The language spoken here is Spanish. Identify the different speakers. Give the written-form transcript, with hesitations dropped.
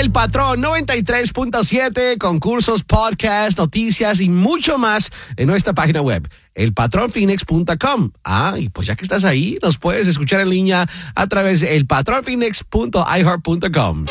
Speaker 1: El Patrón 93.7, concursos, podcasts, noticias y mucho más en nuestra página web, elpatronphoenix.com. Y pues ya que estás ahí, nos puedes escuchar en línea a través de elpatronphoenix.iheart.com.